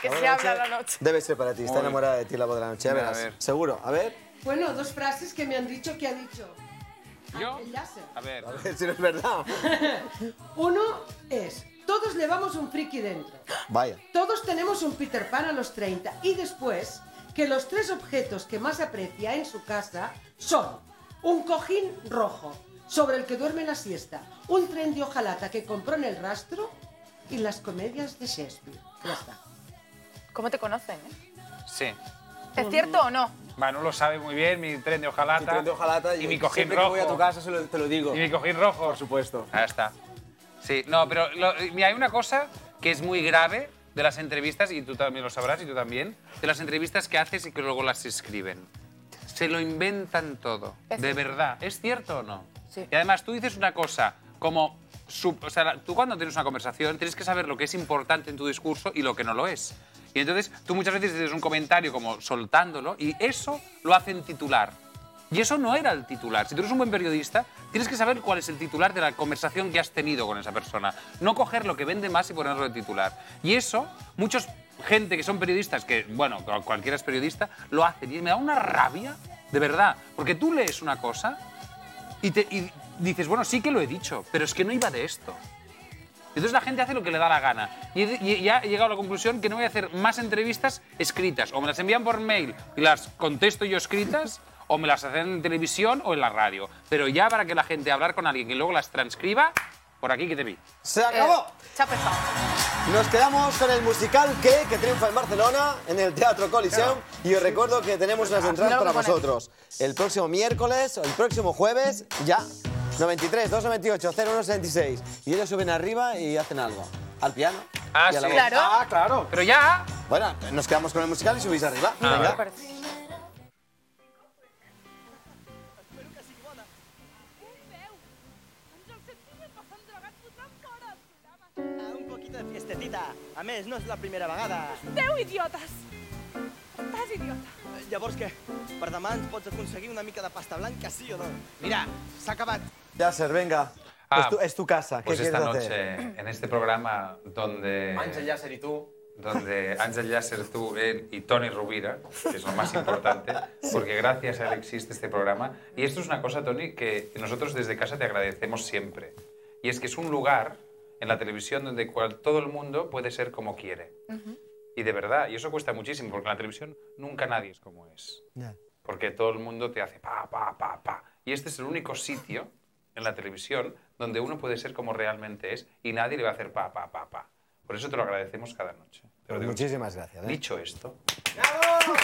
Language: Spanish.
que se habla la noche. Debe ser para ti, está enamorada de ti la voz de la noche, ya verás. Seguro, a ver. Bueno, dos frases que me han dicho que ha dicho. ¿Yo? El láser. A ver. A ver si no es verdad. Uno es, todos llevamos un friki dentro. Vaya. Todos tenemos un Peter Pan a los 30. Y después, que los 3 objetos que más aprecia en su casa son un cojín rojo, sobre el que duerme la siesta, un tren de hojalata que compró en el rastro y las comedias de Shakespeare. Ya está. ¿Cómo te conocen, Sí. ¿Es cierto o no? Manu lo sabe muy bien, mi tren de hojalata. Mi tren de hojalata y mi cojín siempre rojo. que voy a tu casa te lo digo. Y mi cojín rojo. Por supuesto. Ahí está. Sí, no, pero mira, hay una cosa que es muy grave de las entrevistas, y tú también lo sabrás, y tú también, de las entrevistas que haces y que luego las escriben. Se lo inventan todo, de verdad. ¿Es cierto o no? Sí. Y además tú dices una cosa como... o sea, tú cuando tienes una conversación tienes que saber lo que es importante en tu discurso y lo que no lo es. Y entonces tú muchas veces dices un comentario como soltándolo y eso lo hacen titular. Y eso no era el titular. Si tú eres un buen periodista, tienes que saber cuál es el titular de la conversación que has tenido con esa persona. No coger lo que vende más y ponerlo de titular. Y eso, muchos gente que son periodistas, que, bueno, cualquiera es periodista, lo hacen. Y me da una rabia, de verdad. Porque tú lees una cosa y dices, bueno, sí que lo he dicho, pero es que no iba de esto. Entonces la gente hace lo que le da la gana. Y ya he llegado a la conclusión que no voy a hacer más entrevistas escritas. O me las envían por mail y las contesto yo escritas, o me las hacen en televisión o en la radio. Pero ya para que la gente hablar con alguien que luego las transcriba, por aquí que te vi. ¡Se acabó! Chapezón. Nos quedamos con el musical que triunfa en Barcelona, en el Teatro Coliseum. Y os recuerdo que tenemos unas entradas para vosotros. El próximo miércoles o el próximo jueves, ya. 93 298 0166. Y ellos suben arriba y hacen algo. Al piano. Ah, y a la sí. voz. Claro. Ah, claro. Pero ya... Bueno, nos quedamos con el musical y subís arriba. Ah, Venga. vale. Un poquito de fiestetita. A més, no és la primera vegada. Esteu idiotes! Estàs idiota. Llavors què? Per demà ens pots aconseguir una mica de pasta blanca, sí o no? Mira, s'ha acabat. Yasser, venga. Es tu casa. ¿Qué Pues quieres esta hacer? noche, en este programa donde... Ángel Yasser y tú. Donde Ángel Yasser, tú, él y Tony Rubira, que es lo más importante, porque gracias a él existe este programa. Y esto es una cosa, Tony, que nosotros desde casa te agradecemos siempre. Y es que es un lugar en la televisión donde todo el mundo puede ser como quiere. Y de verdad, y eso cuesta muchísimo, porque en la televisión nunca nadie es como es. Porque todo el mundo te hace pa, pa, pa, pa. Y este es el único sitio en la televisión donde uno puede ser como realmente es y nadie le va a hacer pa, pa, pa, pa. Por eso te lo agradecemos cada noche. Te lo digo. Muchísimas gracias. Dicho esto...